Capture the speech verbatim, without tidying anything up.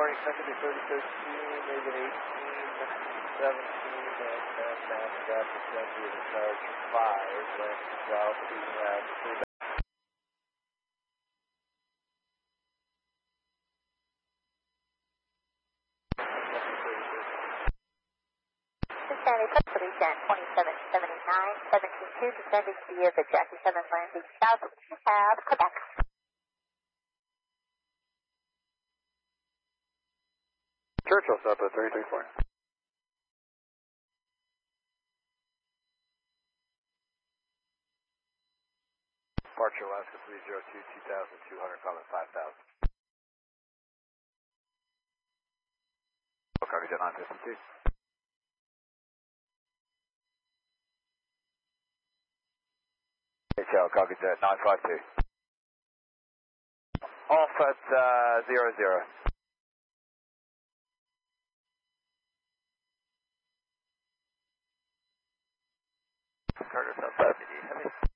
morning, Secondary thirty thirteen, negative eighteen, seventeen, and then NASDAQ is going to be in charge five, and south we have three. Sandy, Pacific Jet twenty-seven seventy-nine, seventeen two, descending via the Jackie seven landing south, we have Quebec. Churchill, Southwest three three four. Departure Alaska three zero two, two thousand two hundred, calling five thousand. Copy Jet nine fifty-two. H L, copy Jet nine five two. Off at uh, zero zero. Carter South seventy, heavy.